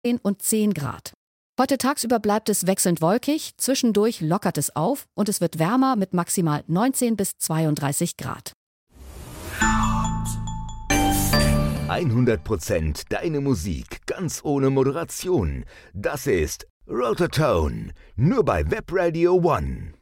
und 10 Grad. Heute tagsüber bleibt es wechselnd wolkig, zwischendurch lockert es auf und es wird wärmer mit maximal 19 bis 32 Grad. 100% deine Musik, ganz ohne Moderation. Das ist Rototon, nur bei Webradio One.